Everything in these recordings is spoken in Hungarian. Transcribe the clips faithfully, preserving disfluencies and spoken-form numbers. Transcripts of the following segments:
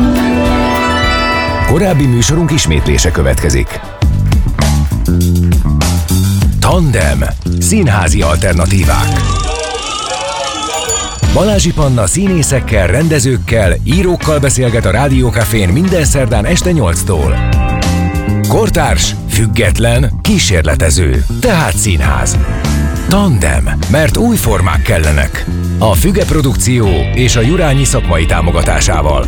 Korábbi műsorunk ismétlése következik. Tandem. Színházi alternatívák. Balázsi Panna színészekkel, rendezőkkel, írókkal beszélget a Rádiókafén minden szerdán este nyolctól. Kortárs, független, kísérletező, tehát színház. Tandem, mert új formák kellenek. A Füge Produkció és a Jurányi szakmai támogatásával.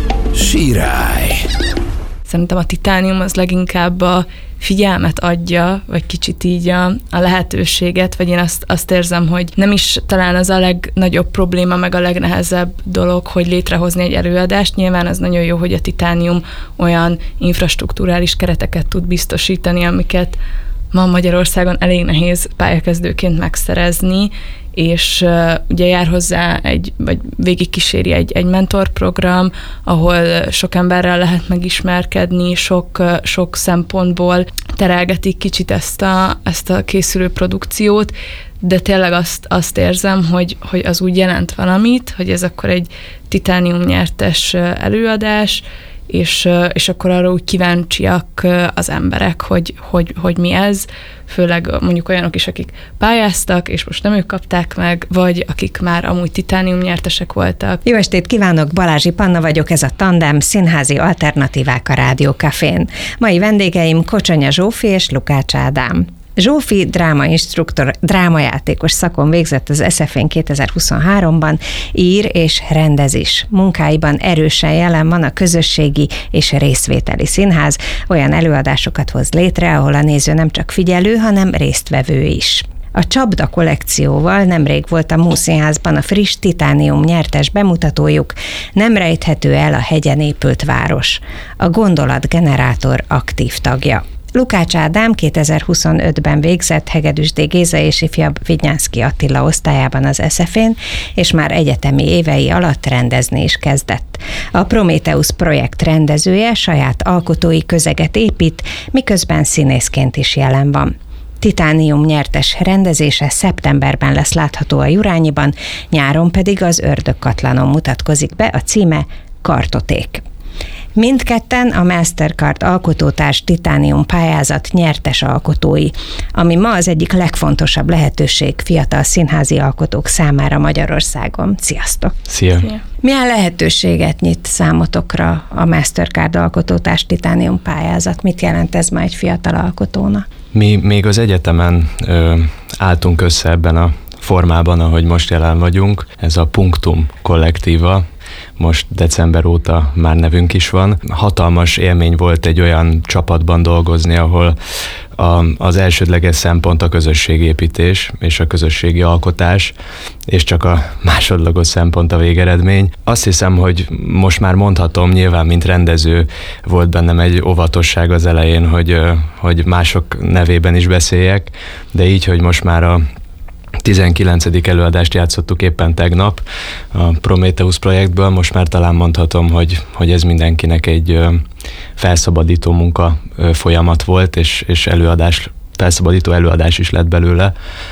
Sirály! Szerintem a titánium az leginkább a figyelmet adja, vagy kicsit így a, a lehetőséget, vagy én azt, azt érzem, hogy nem is talán az a legnagyobb probléma, meg a legnehezebb dolog, hogy létrehozni egy előadást. Nyilván az nagyon jó, hogy a titánium olyan infrastrukturális kereteket tud biztosítani, amiket ma Magyarországon elég nehéz pályakezdőként megszerezni, és uh, ugye jár hozzá egy, vagy végigkíséri egy, egy mentorprogram, ahol sok emberrel lehet megismerkedni, sok, uh, sok szempontból terelgetik kicsit ezt a, ezt a készülő produkciót, de tényleg azt, azt érzem, hogy, hogy az úgy jelent valamit, hogy ez akkor egy titánium nyertes előadás, és, és akkor arra úgy kíváncsiak az emberek, hogy, hogy, hogy mi ez, főleg mondjuk olyanok is, akik pályáztak, és most nem ők kapták meg, vagy akik már amúgy titánium nyertesek voltak. Jó estét kívánok, Balázsi Panna vagyok, ez a Tandem, színházi alternatívák a Rádiókafén. Mai vendégeim Kocsonya Zsófi és Lukács Ádám. Zsófi drámainstruktor, drámajátékos szakon végzett az es ef en kétezer-huszonháromban, ír és rendez is. Munkáiban erősen jelen van a közösségi és részvételi színház, olyan előadásokat hoz létre, ahol a néző nem csak figyelő, hanem résztvevő is. A Csapda kollekcióval nemrég volt a Múszínházban a friss titánium nyertes bemutatójuk, Nem rejthető el a hegyen épült város. A gondolatgenerátor aktív tagja. Lukács Ádám kétezer-huszonötben végzett Hegedűsdé Géza és ifjabb Vidnyánszky Attila osztályában az es ef en, és már egyetemi évei alatt rendezni is kezdett. A Prométeusz projekt rendezője, saját alkotói közeget épít, miközben színészként is jelen van. Titánium nyertes rendezése szeptemberben lesz látható a Jurányiban, nyáron pedig az Ördögkatlanon mutatkozik be, a címe Kartoték. Mindketten a Mastercard alkotótárs titánium pályázat nyertes alkotói, ami ma az egyik legfontosabb lehetőség fiatal színházi alkotók számára Magyarországon. Sziasztok! Szia! Szia. Milyen lehetőséget nyit számotokra a Mastercard alkotótárs titánium pályázat? Mit jelent ez ma egy fiatal alkotónak? Mi még az egyetemen ö, álltunk össze ebben a formában, ahogy most jelen vagyunk. Ez a Punktum kollektíva. Most december óta már nevünk is van. Hatalmas élmény volt egy olyan csapatban dolgozni, ahol a, az elsődleges szempont a közösségépítés és a közösségi alkotás, és csak a másodlagos szempont a végeredmény. Azt hiszem, hogy most már mondhatom, nyilván mint rendező volt bennem egy óvatosság az elején, hogy, hogy mások nevében is beszéljek, de így, hogy most már a tizenkilencedik előadást játszottuk éppen tegnap a Prométeusz projektből, most már talán mondhatom, hogy, hogy ez mindenkinek egy felszabadító munka folyamat volt, és, és előadás, felszabadító előadás is lett belőle.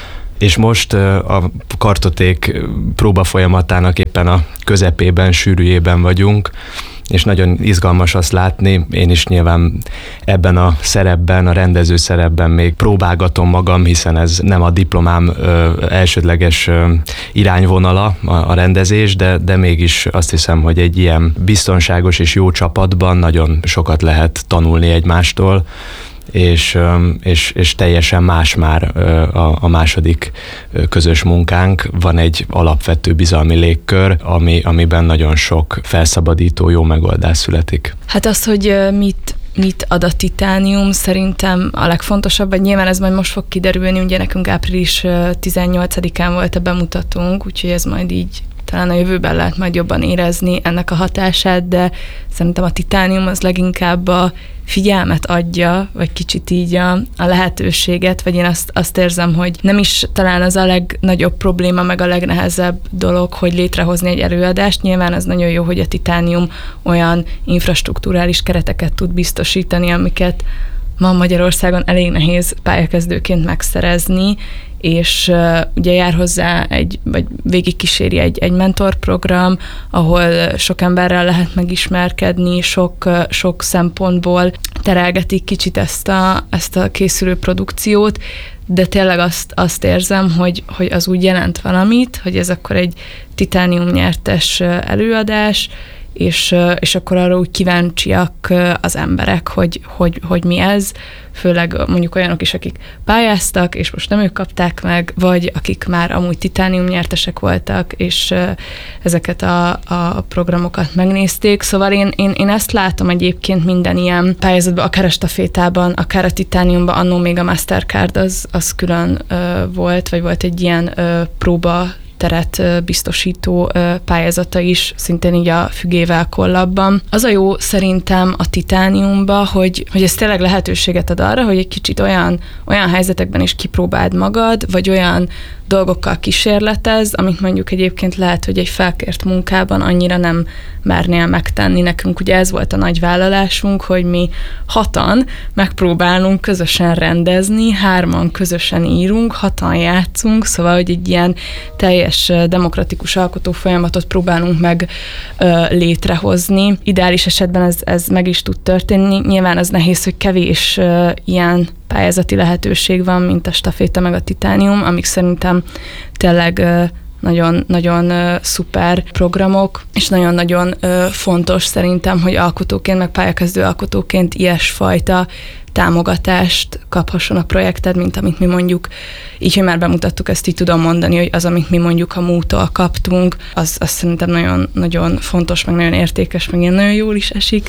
És most a kartoték próba folyamatának éppen a közepében, sűrűjében vagyunk, és nagyon izgalmas azt látni, én is nyilván ebben a szerepben, a rendező szerepben még próbálgatom magam, hiszen ez nem a diplomám ö, elsődleges ö, irányvonala a, a rendezés, de, de mégis azt hiszem, hogy egy ilyen biztonságos és jó csapatban nagyon sokat lehet tanulni egymástól, és, és, és teljesen más már a, a második közös munkánk. Van egy alapvető bizalmi légkör, ami, amiben nagyon sok felszabadító, jó megoldás születik. Hát az, hogy mit, mit ad a titánium, szerintem a legfontosabb, vagy nyilván ez majd most fog kiderülni, ugye nekünk április tizennyolcadikán volt a bemutatónk, úgyhogy ez majd így talán a jövőben lehet majd jobban érezni ennek a hatását, de szerintem a titánium az leginkább a figyelmet adja, vagy kicsit így a, a lehetőséget, vagy én azt, azt érzem, hogy nem is talán az a legnagyobb probléma, meg a legnehezebb dolog, hogy létrehozni egy előadást. Nyilván az nagyon jó, hogy a titánium olyan infrastrukturális kereteket tud biztosítani, amiket ma Magyarországon elég nehéz pályakezdőként megszerezni, és uh, ugye jár hozzá egy, vagy végigkíséri egy, egy mentorprogram, ahol sok emberrel lehet megismerkedni, sok, uh, sok szempontból terelgetik kicsit ezt a, ezt a készülő produkciót, de tényleg azt, azt érzem, hogy, hogy az úgy jelent valamit, hogy ez akkor egy Titánium nyertes előadás, és, és akkor arra úgy kíváncsiak az emberek, hogy, hogy, hogy mi ez, főleg mondjuk olyanok is, akik pályáztak, és most nem ők kapták meg, vagy akik már amúgy Titánium nyertesek voltak, és ezeket a, a programokat megnézték. Szóval én, én, én ezt látom egyébként minden ilyen pályázatban, akár a stafétában, akár a Titániumban, annó még a Mastercard az, az külön uh, volt, vagy volt egy ilyen uh, próba teret biztosító pályázata is, szintén így a Fügével kollabban. Az a jó szerintem a Titániumba, hogy, hogy ez tényleg lehetőséget ad arra, hogy egy kicsit olyan, olyan helyzetekben is kipróbáld magad, vagy olyan dolgokkal kísérletez, amit mondjuk egyébként lehet, hogy egy felkért munkában annyira nem mernél megtenni. Nekünk ugye ez volt a nagy vállalásunk, hogy mi hatan megpróbálunk közösen rendezni, hárman közösen írunk, hatan játszunk, szóval, hogy egy ilyen teljes demokratikus alkotó folyamatot próbálunk meg ö, létrehozni. Ideális esetben ez, ez meg is tud történni. Nyilván az nehéz, hogy kevés ö, ilyen pályázati lehetőség van, mint a staféta meg a Titánium, amik szerintem tényleg nagyon, nagyon szuper programok, és nagyon-nagyon fontos szerintem, hogy alkotóként, meg pályakezdő alkotóként ilyesfajta támogatást kaphasson a projekted, mint amit mi mondjuk, így, hogy már bemutattuk, ezt így tudom mondani, hogy az, amit mi mondjuk a MU-tól kaptunk, az, az szerintem nagyon, nagyon fontos, meg nagyon értékes, meg ilyen nagyon jól is esik,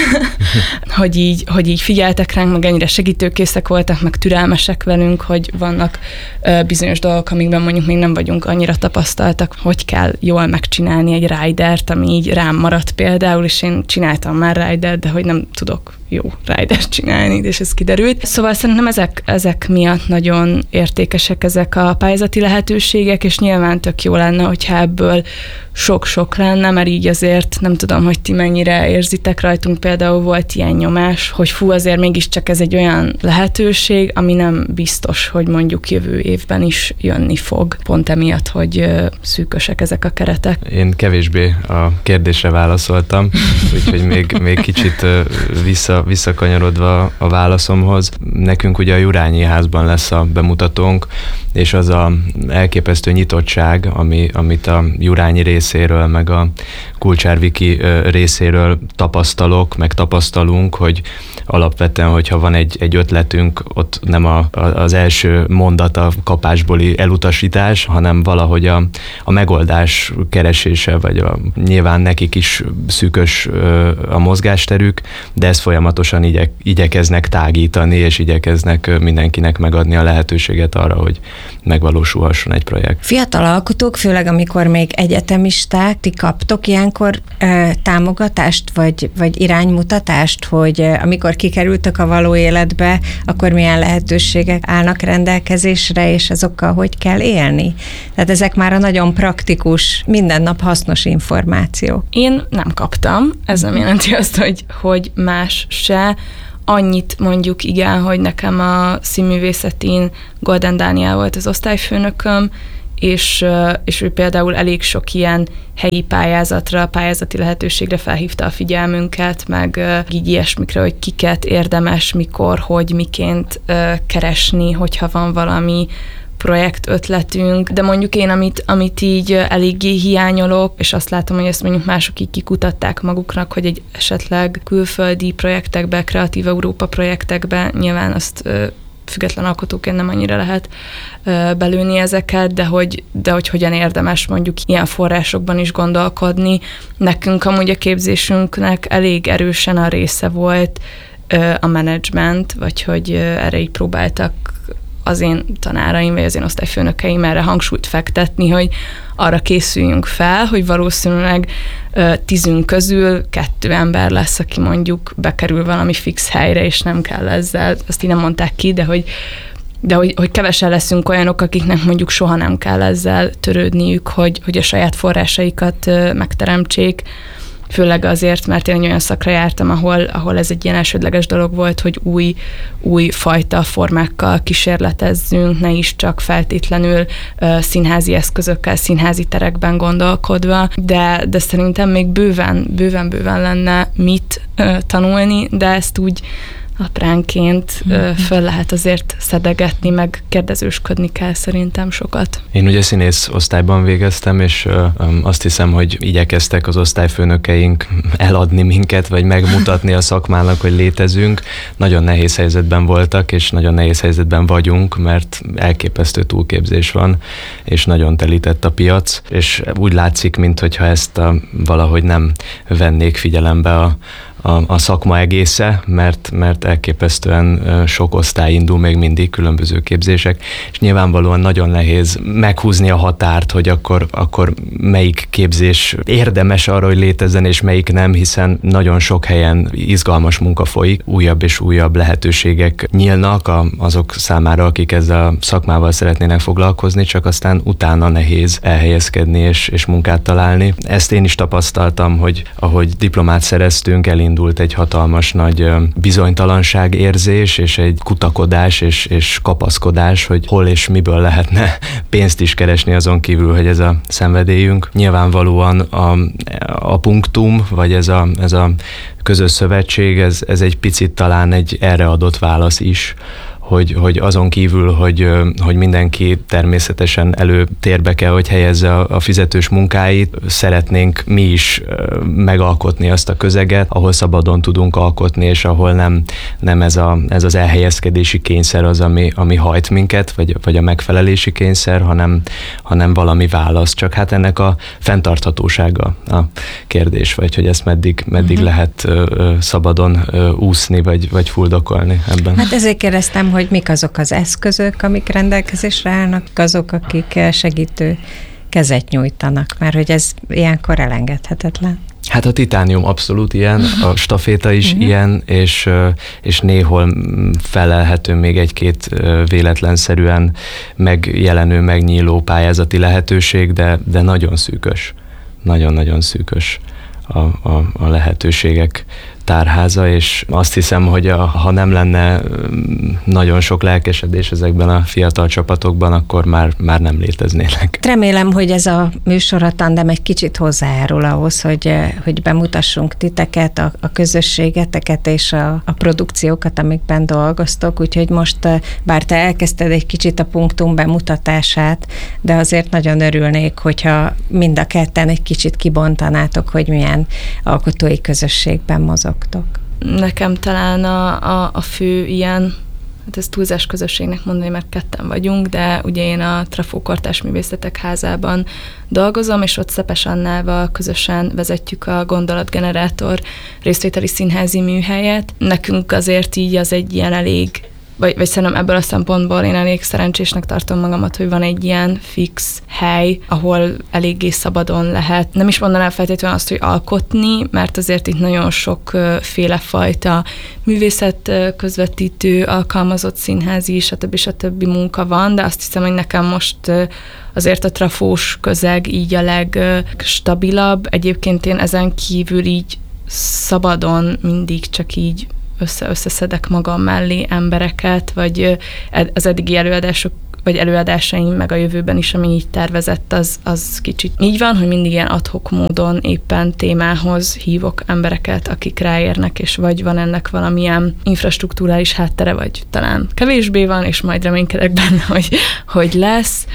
hogy, így, hogy így figyeltek ránk, meg ennyire segítőkészek voltak, meg türelmesek velünk, hogy vannak uh, bizonyos dolgok, amikben mondjuk még nem vagyunk annyira tapasztaltak, hogy kell jól megcsinálni egy ridert, ami így rám maradt például, és én csináltam már ridert, de hogy nem tudok jó ridert csinálni, és ez kiderült. Szóval szerintem ezek, ezek miatt nagyon értékesek ezek a pályázati lehetőségek, és nyilván tök jó lenne, hogyha ebből sok-sok lenne, mert így azért nem tudom, hogy ti mennyire érzitek, rajtunk például volt ilyen nyomás, hogy fú, azért mégiscsak ez egy olyan lehetőség, ami nem biztos, hogy mondjuk jövő évben is jönni fog, pont emiatt, hogy szűkösek ezek a keretek. Én kevésbé a kérdésre válaszoltam, úgyhogy még, még kicsit vissza, visszakanyarodva a válaszomhoz. Nekünk ugye a Jurányi Házban lesz a bemutatónk, és az a elképesztő nyitottság, ami, amit a Jurányi részéről, meg a Kulcsár Viki részéről tapasztalok, meg tapasztalunk, hogy alapvetően, hogyha van egy, egy ötletünk, ott nem a, a, az első mondat a kapásbóli elutasítás, hanem valahogy a, a megoldás keresése, vagy a, nyilván nekik is szűkös a mozgásterük, de ezt folyamatosan igye, igyekeznek tágítani, és igyekeznek mindenkinek megadni a lehetőséget arra, hogy megvalósulhasson egy projekt. Fiatal alkotók, főleg amikor még egyetemisták, ti kaptok ilyenkor e, támogatást, vagy, vagy iránymutatást, hogy e, amikor kikerültök a való életbe, akkor milyen lehetőségek állnak rendelkezésre, és azokkal hogy kell élni? Tehát ezek már a nagyon praktikus, minden nap hasznos információk. Én nem kaptam, ez nem jelenti azt, hogy, hogy más se. Annyit mondjuk igen, hogy nekem a színművészetén Golden Dániel volt az osztályfőnököm, és, és ő például elég sok ilyen helyi pályázatra, pályázati lehetőségre felhívta a figyelmünket, meg így ilyesmikre, hogy kiket érdemes, mikor, hogy, miként keresni, hogyha van valami projektötletünk, de mondjuk én, amit, amit így eléggé hiányolok, és azt látom, hogy ezt mondjuk mások így kikutatták maguknak, hogy egy esetleg külföldi projektekbe, Kreatív Európa projektekbe, nyilván azt független alkotóként nem annyira lehet belőni ezeket, de hogy, de hogy hogyan érdemes mondjuk ilyen forrásokban is gondolkodni. Nekünk amúgy a képzésünknek elég erősen a része volt a menedzsment, vagy hogy erre így próbáltak az én tanáraim, vagy az én osztályfőnökeim erre hangsúlyt fektetni, hogy arra készüljünk fel, hogy valószínűleg tízünk közül kettő ember lesz, aki mondjuk bekerül valami fix helyre, és nem kell ezzel, azt így nem mondták ki, de hogy de hogy, hogy kevesen leszünk olyanok, akiknek mondjuk soha nem kell ezzel törődniük, hogy, hogy a saját forrásaikat megteremtsék. főleg azért, mert én egy olyan szakra jártam, ahol, ahol ez egy ilyen elsődleges dolog volt, hogy új, új fajta formákkal kísérletezzünk, ne is csak feltétlenül uh, színházi eszközökkel, színházi terekben gondolkodva, de, de szerintem még bőven, bőven, bőven lenne mit uh, tanulni, de ezt úgy apránként mm-hmm. föl lehet azért szedegetni, meg kérdezősködni kell szerintem sokat. Én ugye színész osztályban végeztem, és azt hiszem, hogy igyekeztek az osztályfőnökeink eladni minket, vagy megmutatni a szakmának, hogy létezünk. Nagyon nehéz helyzetben voltak, és nagyon nehéz helyzetben vagyunk, mert elképesztő túlképzés van, és nagyon telített a piac, és úgy látszik, mintha ezt a, valahogy nem vennék figyelembe a A, a szakma egésze, mert, mert elképesztően sok osztály indul még mindig, különböző képzések, és nyilvánvalóan nagyon nehéz meghúzni a határt, hogy akkor, akkor melyik képzés érdemes arra, hogy létezzen, és melyik nem, hiszen nagyon sok helyen izgalmas munka folyik, újabb és újabb lehetőségek nyílnak a, azok számára, akik ezzel a szakmával szeretnének foglalkozni, csak aztán utána nehéz elhelyezkedni és, és munkát találni. Ezt én is tapasztaltam, hogy ahogy diplomát szereztünk, elindult indult egy hatalmas nagy bizonytalanság érzés, és egy kutakodás és, és kapaszkodás, hogy hol és miből lehetne pénzt is keresni azon kívül, hogy ez a szenvedélyünk. Nyilvánvalóan a, a punktum, vagy ez a, ez a közös szövetség, ez, ez egy picit talán egy erre adott válasz is, Hogy, hogy azon kívül, hogy, hogy mindenki természetesen előtérbe kell, hogy helyezze a, a fizetős munkáit, szeretnénk mi is megalkotni azt a közeget, ahol szabadon tudunk alkotni, és ahol nem, nem ez, a, ez az elhelyezkedési kényszer az, ami, ami hajt minket, vagy, vagy a megfelelési kényszer, hanem, hanem valami válasz. Csak hát ennek a fenntarthatósága a kérdés, vagy hogy ezt meddig, meddig uh-huh. lehet ö, szabadon ö, úszni, vagy, vagy fuldokolni ebben. Hát ezért kérdeztem, hogy mik azok az eszközök, amik rendelkezésre állnak, azok, akik segítő kezet nyújtanak, mert hogy ez ilyenkor elengedhetetlen. Hát a titánium abszolút ilyen, a staféta is uh-huh. ilyen, és, és néhol felelhető még egy-két véletlenszerűen megjelenő, megnyíló pályázati lehetőség, de, de nagyon szűkös, nagyon-nagyon szűkös a, a, a lehetőségek tárháza, és azt hiszem, hogy a, ha nem lenne nagyon sok lelkesedés ezekben a fiatal csapatokban, akkor már, már nem léteznének. Remélem, hogy ez a műsor, a Tandem egy kicsit hozzájárul ahhoz, hogy, hogy bemutassunk titeket, a, a közösségeteket és a, a produkciókat, amikben dolgoztok, úgyhogy most, bár te elkezdted egy kicsit a punktum bemutatását, de azért nagyon örülnék, hogyha mind a ketten egy kicsit kibontanátok, hogy milyen alkotói közösségben mozog. Nekem talán a, a, a fő ilyen, hát ez túlzás közösségnek mondani, mert ketten vagyunk, de ugye én a Trafó Kortárs Művészetek Házában dolgozom, és ott Szepes Annával közösen vezetjük a Gondolatgenerátor részvételi színházi műhelyet. Nekünk azért így az egy ilyen elég, vagy, vagy szerintem ebből a szempontból én elég szerencsésnek tartom magamat, hogy van egy ilyen fix hely, ahol eléggé szabadon lehet. Nem is mondanám feltétlenül azt, hogy alkotni, mert azért itt nagyon sokféle fajta művészet közvetítő, alkalmazott színházi, stb. stb. Munka van, de azt hiszem, hogy nekem most azért a trafós közeg így a legstabilabb. Egyébként én ezen kívül így szabadon mindig csak így össze, összeszedek magam mellé embereket, vagy az eddigi előadások, vagy előadásaim, meg a jövőben is, ami így tervezett, az, az kicsit így van, hogy mindig ilyen ad-hoc módon éppen témához hívok embereket, akik ráérnek, és vagy van ennek valamilyen infrastruktúrális háttere, vagy talán kevésbé van, és majd reménykedek benne, hogy, hogy lesz.